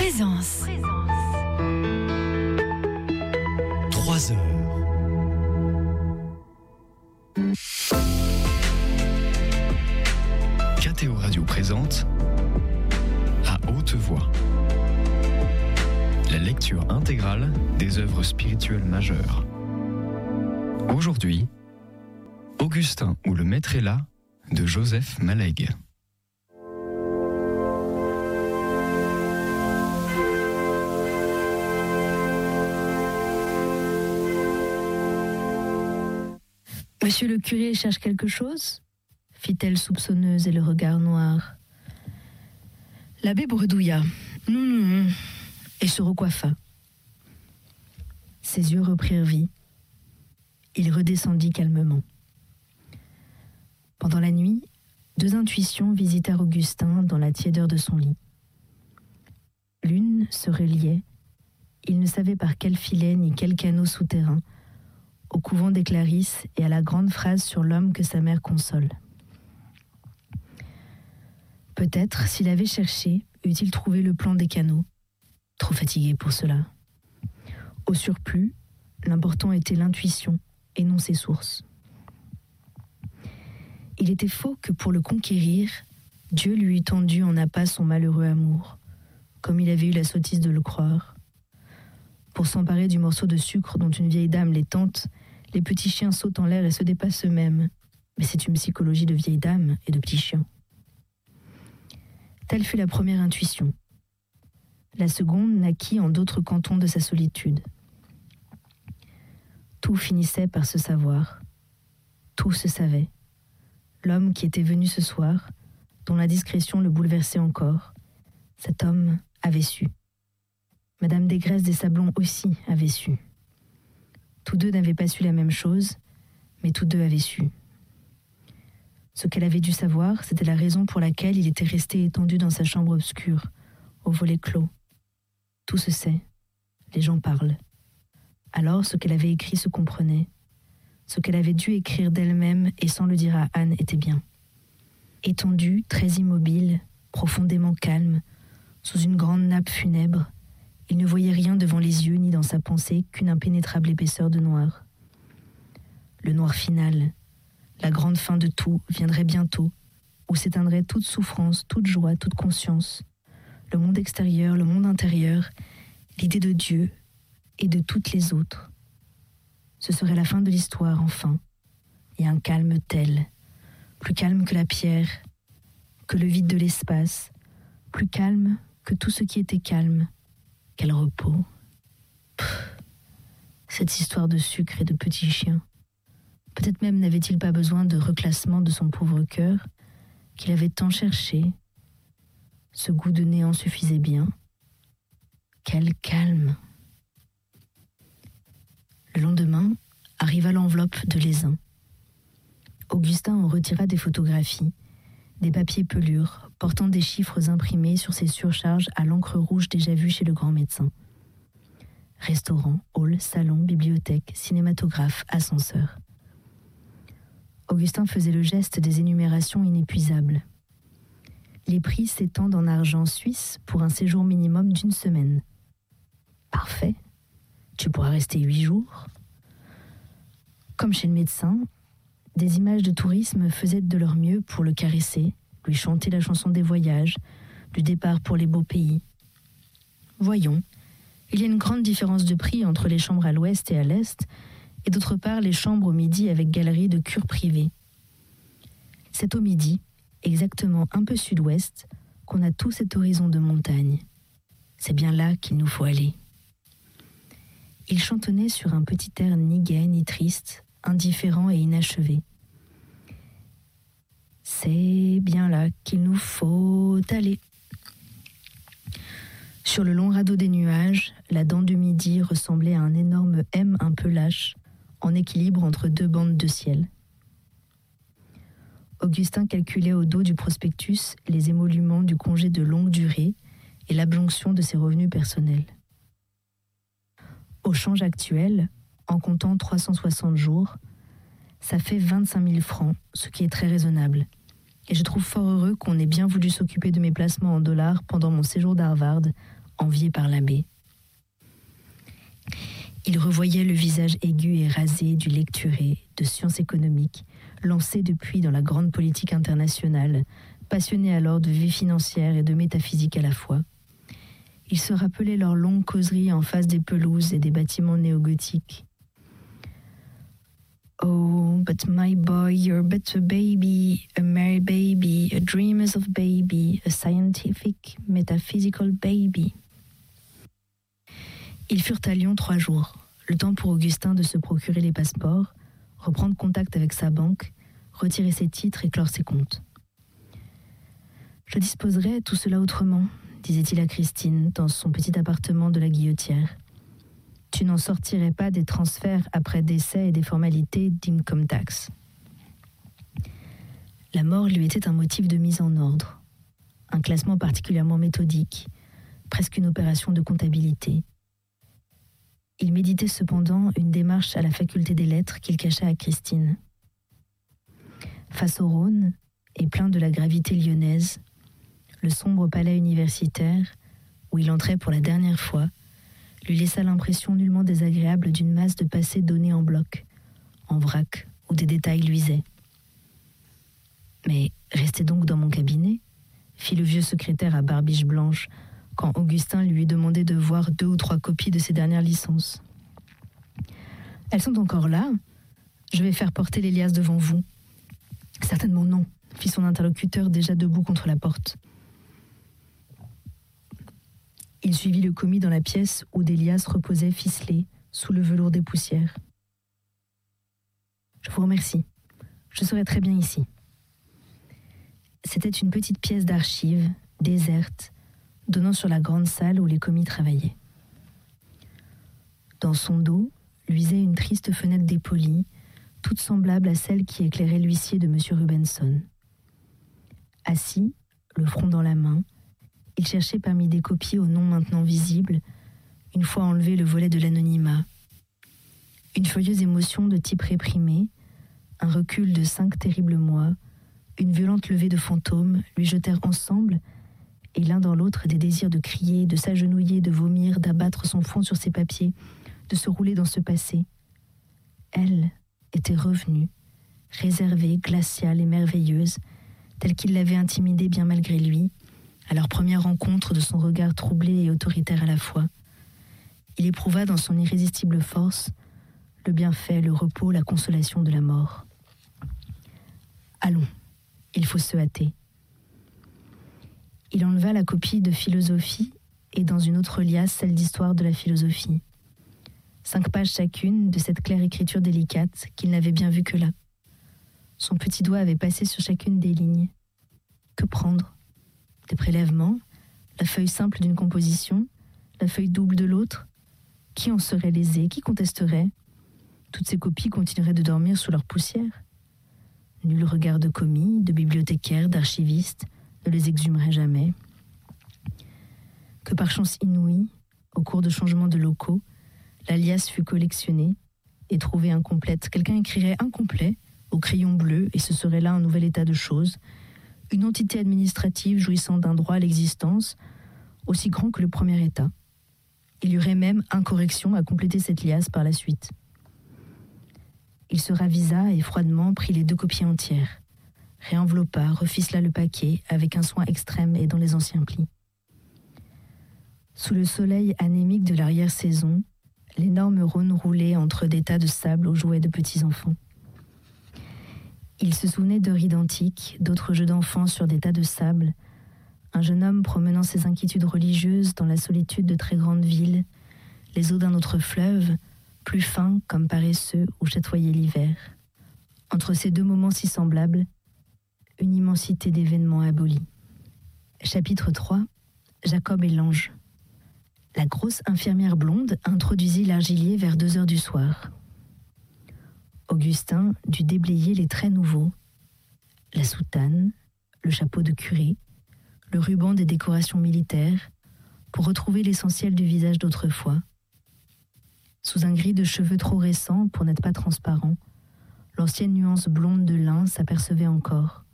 Présence. 3 heures. KTO Radio présente À haute voix la lecture intégrale des œuvres spirituelles majeures. Aujourd'hui, Augustin ou le Maître est là de Joseph Malegue. Monsieur le curé cherche quelque chose ? Fit-elle soupçonneuse et le regard noir. L'abbé bredouilla. Non, et se recoiffa. Ses yeux reprirent vie. Il redescendit calmement. Pendant la nuit, 2 intuitions visitèrent Augustin dans la tiédeur de son lit. L'une se reliait, il ne savait par quel filet ni quel canot souterrain, au couvent des Clarisses et à la grande phrase sur l'homme que sa mère console. Peut-être, s'il avait cherché, eût-il trouvé le plan des canaux, trop fatigué pour cela. Au surplus, l'important était l'intuition et non ses sources. Il était faux que pour le conquérir, Dieu lui eût tendu en appât son malheureux amour, comme il avait eu la sottise de le croire. Pour s'emparer du morceau de sucre dont une vieille dame les tente, les petits chiens sautent en l'air et se dépassent eux-mêmes. Mais c'est une psychologie de vieille dame et de petits chiens. Telle fut la première intuition. La seconde naquit en d'autres cantons de sa solitude. Tout finissait par se savoir. Tout se savait. L'homme qui était venu ce soir, dont la discrétion le bouleversait encore, cet homme avait su. Madame Desgraisses des Sablons aussi avait su. Tous deux n'avaient pas su la même chose, mais tous deux avaient su. Ce qu'elle avait dû savoir, c'était la raison pour laquelle il était resté étendu dans sa chambre obscure, au volet clos. Tout se sait, les gens parlent. Alors ce qu'elle avait écrit se comprenait. Ce qu'elle avait dû écrire d'elle-même et sans le dire à Anne était bien. Étendu, très immobile, profondément calme, sous une grande nappe funèbre, il ne voyait rien devant les yeux ni dans sa pensée qu'une impénétrable épaisseur de noir. Le noir final, la grande fin de tout, viendrait bientôt, où s'éteindrait toute souffrance, toute joie, toute conscience, le monde extérieur, le monde intérieur, l'idée de Dieu et de toutes les autres. Ce serait la fin de l'histoire, enfin, et un calme tel, plus calme que la pierre, que le vide de l'espace, plus calme que tout ce qui était calme. Quel repos. Cette histoire de sucre et de petits chiens. Peut-être même n'avait-il pas besoin de reclassement de son pauvre cœur, qu'il avait tant cherché. Ce goût de néant suffisait bien. Quel calme. Le lendemain, arriva l'enveloppe de Lézin. Augustin en retira des photographies, des papiers pelures, portant des chiffres imprimés sur ces surcharges à l'encre rouge déjà vues chez le grand médecin. Restaurant, hall, salon, bibliothèque, cinématographe, ascenseur. Augustin faisait le geste des énumérations inépuisables. Les prix s'étendent en argent suisse pour un séjour minimum d'1 semaine. Parfait. Tu pourras rester 8 jours. Comme chez le médecin, des images de tourisme faisaient de leur mieux pour le caresser, lui chanter la chanson des voyages, du départ pour les beaux pays. Voyons, il y a une grande différence de prix entre les chambres à l'ouest et à l'est, et d'autre part les chambres au midi avec galerie de cure privée. C'est au midi, exactement un peu sud-ouest, qu'on a tout cet horizon de montagne. C'est bien là qu'il nous faut aller. Il chantonnait sur un petit air ni gai ni triste, indifférent et inachevé. C'est bien là qu'il nous faut aller. Sur le long radeau des nuages, la dent du midi ressemblait à un énorme M un peu lâche, en équilibre entre 2 bandes de ciel. Augustin calculait au dos du prospectus les émoluments du congé de longue durée et l'abjonction de ses revenus personnels. Au change actuel, en comptant 360 jours, ça fait 25 000 francs, ce qui est très raisonnable. Et je trouve fort heureux qu'on ait bien voulu s'occuper de mes placements en dollars pendant mon séjour d'Harvard, envié par l'abbé. Il revoyait le visage aigu et rasé du lecturé de sciences économiques, lancé depuis dans la grande politique internationale, passionné alors de vie financière et de métaphysique à la fois. Il se rappelait leurs longues causeries en face des pelouses et des bâtiments néo-gothiques. Oh, but my boy, you're but a baby, a merry baby, a dreamers of baby, a scientific, metaphysical baby. Ils furent à Lyon 3 jours, le temps pour Augustin de se procurer les passeports, reprendre contact avec sa banque, retirer ses titres et clore ses comptes. Je disposerai tout cela autrement, disait-il à Christine dans son petit appartement de la Guillotière. Tu n'en sortirais pas des transferts après décès et des formalités d'income tax. La mort lui était un motif de mise en ordre, un classement particulièrement méthodique, presque une opération de comptabilité. Il méditait cependant une démarche à la faculté des lettres qu'il cacha à Christine. Face au Rhône, et plein de la gravité lyonnaise, le sombre palais universitaire, où il entrait pour la dernière fois, lui laissa l'impression nullement désagréable d'une masse de passé donnée en bloc, en vrac, où des détails luisaient. « Mais restez donc dans mon cabinet », fit le vieux secrétaire à barbiche blanche, quand Augustin lui eut demandé de voir 2 ou 3 copies de ses dernières licences. « Elles sont encore là ? Je vais faire porter les liasses devant vous. »« Certainement non », fit son interlocuteur déjà debout contre la porte. Il suivit le commis dans la pièce où des liasses reposaient ficelées sous le velours des poussières. « Je vous remercie. Je serai très bien ici. » C'était une petite pièce d'archives, déserte, donnant sur la grande salle où les commis travaillaient. Dans son dos, luisait une triste fenêtre dépolie, toute semblable à celle qui éclairait l'huissier de M. Rubenson. Assis, le front dans la main, il cherchait parmi des copies aux noms maintenant visibles, une fois enlevé le volet de l'anonymat. Une furieuse émotion de type réprimé, un recul de 5 terribles mois, une violente levée de fantômes lui jetèrent ensemble, et l'un dans l'autre des désirs de crier, de s'agenouiller, de vomir, d'abattre son front sur ses papiers, de se rouler dans ce passé. Elle était revenue, réservée, glaciale et merveilleuse, telle qu'il l'avait intimidée bien malgré lui, à leur première rencontre de son regard troublé et autoritaire à la fois. Il éprouva dans son irrésistible force le bienfait, le repos, la consolation de la mort. Allons, il faut se hâter. Il enleva la copie de philosophie et dans une autre liasse celle d'histoire de la philosophie. 5 pages chacune de cette claire écriture délicate qu'il n'avait bien vue que là. Son petit doigt avait passé sur chacune des lignes. Que prendre ? Des prélèvements, la feuille simple d'une composition, la feuille double de l'autre. Qui en serait lésé, qui contesterait ? Toutes ces copies continueraient de dormir sous leur poussière. Nul regard de commis, de bibliothécaire, d'archiviste ne les exhumerait jamais. Que par chance inouïe, au cours de changements de locaux, la liasse fut collectionnée et trouvée incomplète. Quelqu'un écrirait incomplet au crayon bleu et ce serait là un nouvel état de choses, une entité administrative jouissant d'un droit à l'existence aussi grand que le premier état. Il y aurait même incorrection à compléter cette liasse par la suite. Il se ravisa et froidement prit les 2 copies entières, réenveloppa, reficela le paquet avec un soin extrême et dans les anciens plis. Sous le soleil anémique de l'arrière-saison, l'énorme Rhône roulait entre des tas de sable aux jouets de petits enfants. Il se souvenait d'heures identiques, d'autres jeux d'enfants sur des tas de sable, un jeune homme promenant ses inquiétudes religieuses dans la solitude de très grandes villes, les eaux d'un autre fleuve, plus fin comme paresseux où chatoyait l'hiver. Entre ces 2 moments si semblables, une immensité d'événements abolis. Chapitre 3. Jacob et l'ange. La grosse infirmière blonde introduisit l'argilier vers 2 heures du soir. Augustin dut déblayer les traits nouveaux, la soutane, le chapeau de curé, le ruban des décorations militaires, pour retrouver l'essentiel du visage d'autrefois. Sous un gris de cheveux trop récent pour n'être pas transparent, l'ancienne nuance blonde de lin s'apercevait encore.